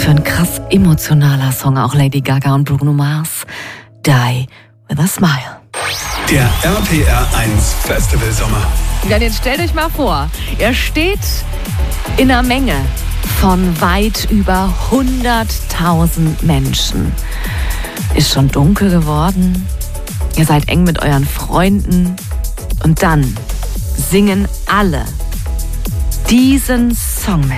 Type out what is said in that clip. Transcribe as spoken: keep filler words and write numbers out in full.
für ein krass emotionaler Song, auch Lady Gaga und Bruno Mars. Die with a Smile. Der R P R eins Festival Sommer. Ja, jetzt stellt euch mal vor, er steht in einer Menge von weit über hunderttausend Menschen. Ist schon dunkel geworden. Ihr seid eng mit euren Freunden. Und dann singen alle diesen Song mit.